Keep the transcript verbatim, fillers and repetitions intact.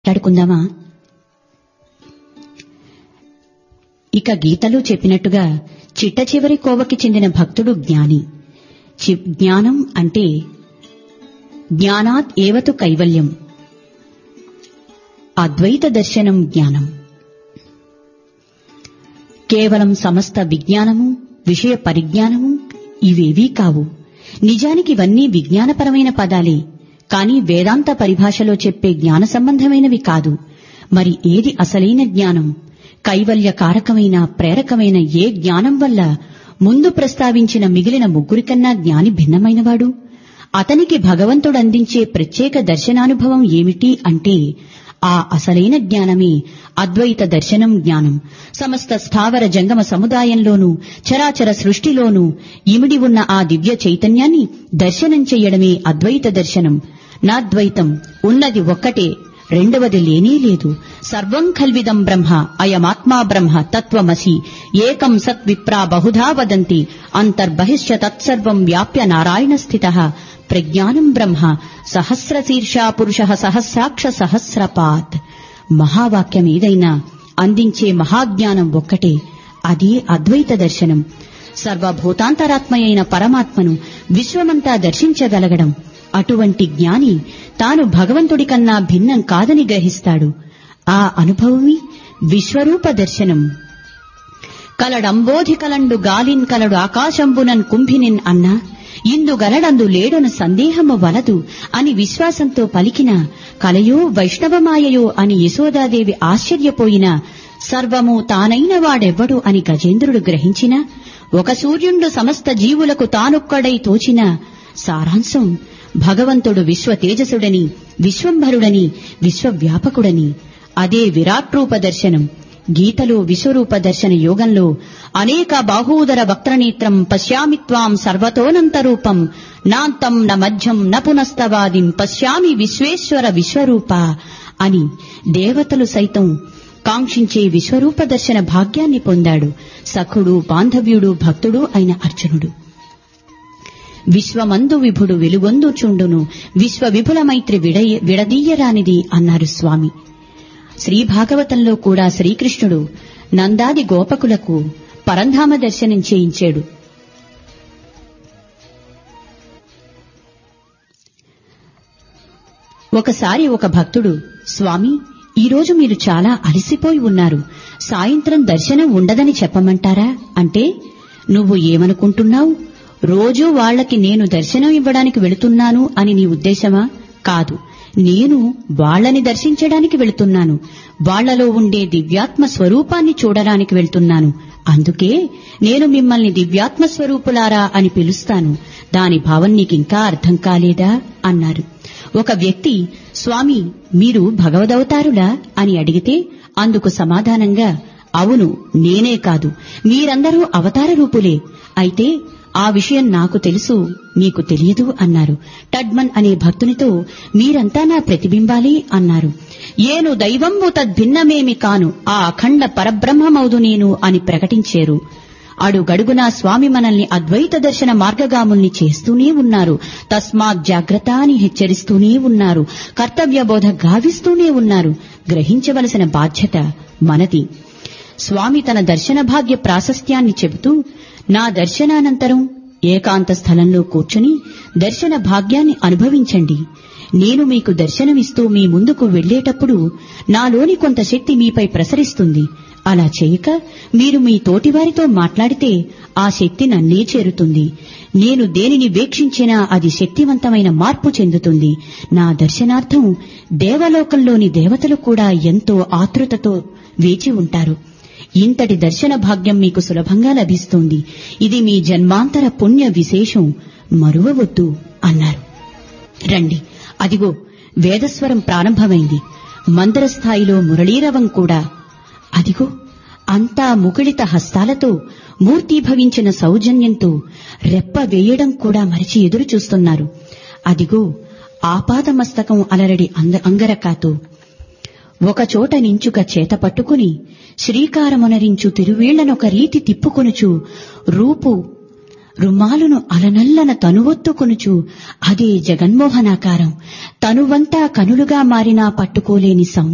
మాట్లాడుకుందామా? ఇక గీతలో చెప్పినట్టుగా చిట్ట చివరి కోవకి చెందిన భక్తుడు జ్ఞాని. జ్ఞానం అంటే జ్ఞానాత్ ఏవతు కైవల్యం, అద్వైత దర్శనం జ్ఞానం. కేవలం సమస్త విజ్ఞానము, విషయ పరిజ్ఞానము ఇవేవీ కావు. నిజానికి ఇవన్నీ విజ్ఞానపరమైన పదాలే, కాని వేదాంత పరిభాషలో చెప్పే జ్ఞాన సంబంధమైనవి కాదు. మరి ఏది అసలైన జ్ఞానం? కైవల్య కారకమైన ప్రేరకమైన ఏ జ్ఞానం వల్ల ముందు ప్రస్తావించిన మిగిలిన ముగ్గురికన్నా జ్ఞాని భిన్నమైనవాడు? అతనికి భగవంతుడందించే ప్రత్యేక దర్శనానుభవం ఏమిటి అంటే ఆ అసలైన జ్ఞానమే అద్వైత దర్శనం జ్ఞానం. సమస్త స్థావర జంగమ సముదాయంలోనూ చరాచర సృష్టిలోనూ ఇమిడి ఉన్న ఆ దివ్య చైతన్యాన్ని దర్శనం చెయ్యడమే అద్వైత దర్శనం. నాద్వైతం, ఉన్నది ఒక్కటే, రెండవది లేనే లేదు. సర్వం కల్విదం బ్రహ్మ, అయమాత్మా బ్రహ్మ తత్వమసి, ఏకం సత్ విప్రా బహుధా వదంతి, అంతర్బహిశ్చ తత్సర్వం వ్యాప్య నారాయణ స్థితః, ప్రజ్ఞానం బ్రహ్మ సహస్రశీర్షా పురుషః సహస్రాక్ష సహస్రపాత్. మహావాక్యం ఏదైనా అందించే మహాజ్ఞానం ఒక్కటే, అదే అద్వైత దర్శనం. సర్వభూతాంతరాత్మయైన పరమాత్మను విశ్వమంతా దర్శించగలగడం. అటువంటి జ్ఞాని తాను భగవంతుడి కన్నా భిన్నం కాదని గ్రహిస్తాడు. ఆ అనుభవమే విశ్వరూప దర్శనం. కలడంబోధి కలండు గాలిన్ కలడు ఆకాశంబునన్ కుంభినిన్ అన్న, ఇందు గలడందు లేడను సందేహము వలదు అని విశ్వాసంతో పలికిన, కలయో వైష్ణవమాయయో అని యశోదాదేవి ఆశ్చర్యపోయిన, సర్వము తానైన వాడెవ్వడు అని గజేంద్రుడు గ్రహించిన, ఒక సూర్యుండు సమస్త జీవులకు తానొక్కడై తోచిన, సారాంశం భగవంతుడు విశ్వ తేజసుడని, విశ్వంభరుడని, విశ్వవ్యాపకుడని. అదే విరాట్రూప దర్శనం. గీతలో విశ్వరూప దర్శన యోగంలో అనేక బాహూదర వక్త్రనేత్రం పశ్యామి త్వాం సర్వతోనంతరూపం, నాంతం న మధ్యం న పునస్తవాదిం పశ్యామి విశ్వేశ్వర విశ్వరూప అని దేవతలు సైతం కాంక్షించే విశ్వరూప దర్శన భాగ్యాన్ని పొందాడు సఖుడు, బాంధవ్యుడు, భక్తుడు అయిన అర్జునుడు. విశ్వమందు విభుడు వెలుగొందుచుండును, విశ్వ విపుల మైత్రి విడదీయరానిది అన్నారు స్వామి. శ్రీ భాగవతంలో కూడా శ్రీకృష్ణుడు నందాది గోపకులకు పరంధామ దర్శనం చేయించాడు. ఒకసారి ఒక భక్తుడు, స్వామి, ఈరోజు మీరు చాలా అలసిపోయి ఉన్నారు, సాయంత్రం దర్శనం ఉండదని చెప్పమంటారా అంటే, నువ్వు ఏమనుకుంటున్నావు? రోజూ వాళ్లకి నేను దర్శనం ఇవ్వడానికి వెళుతున్నాను అని నీ ఉద్దేశమా? కాదు, నేను వాళ్లని దర్శించడానికి వెళుతున్నాను. వాళ్లలో ఉండే దివ్యాత్మ స్వరూపాన్ని చూడడానికి వెళ్తున్నాను. అందుకే నేను మిమ్మల్ని దివ్యాత్మ స్వరూపులారా అని పిలుస్తాను. దాని భావం నీకింకా అర్థం కాలేదా అన్నారు. ఒక వ్యక్తి, స్వామి, మీరు భగవదవతారులా అని అడిగితే అందుకు సమాధానంగా, అవును, నేనే కాదు, మీరందరూ అవతార రూపులే. అయితే ఆ విషయం నాకు తెలుసు, మీకు తెలియదు అన్నారు. టడ్మన్ అనే భక్తునితో, మీరంతా నా ప్రతిబింబాలే అన్నారు. ఏను దైవంబు తద్భిన్నమేమి కాను, ఆ అఖండ పరబ్రహ్మమౌదు నేను అని ప్రకటించారు. అడుగడుగునా స్వామి మనల్ని అద్వైత దర్శన మార్గగాముల్ని చేస్తూనే ఉన్నారు. తస్మాత్ జాగ్రత్త అని హెచ్చరిస్తూనే ఉన్నారు. కర్తవ్య బోధ గావిస్తూనే ఉన్నారు. గ్రహించవలసిన బాధ్యత మనది. స్వామి తన దర్శన భాగ్య ప్రాశస్త్యాన్ని చెబుతూ, నా దర్శనానంతరం ఏకాంత స్థలంలో కూర్చుని దర్శన భాగ్యాన్ని అనుభవించండి. నేను మీకు దర్శనమిస్తూ మీ ముందుకు వెళ్లేటప్పుడు నాలోని కొంత శక్తి మీపై ప్రసరిస్తుంది. అలా చేయక మీరు మీ తోటివారితో మాట్లాడితే ఆ శక్తి నన్నే చేరుతుంది. నేను దేనిని వీక్షించినా అది శక్తివంతమైన మార్పు చెందుతుంది. నా దర్శనార్థం దేవలోకంలోని దేవతలు కూడా ఎంతో ఆతృతతో వేచి ఉంటారు. ఇంతటి దర్శన భాగ్యం మీకు సులభంగా లభిస్తుంది. ఇది మీ జన్మాంతర పుణ్య విశేషం, మరువవద్దు అన్నారు. రండి, అదిగో వేదస్వరం ప్రారంభమైంది. మందర స్థాయిలో మురళీరవం కూడా. అదిగో అంతా ముకుళిత హస్తాలతో, మూర్తీభవించిన సౌజన్యంతో రెప్ప వేయడం కూడా మరిచి ఎదురు చూస్తున్నారు. అదిగో ఆపాదమస్తకం అలరడి అంగరకాతో ఒకచోట నించుక చేత పట్టుకుని శ్రీకారమునరించు తిరువీళ్లనొక రీతి తిప్పుకొనుచు రూపు రుమాలును అలనల్లన తనువొత్తుకొనుచు అదే జగన్మోహనాకారం. తనువంతా కనులుగా మారినా పట్టుకోలేని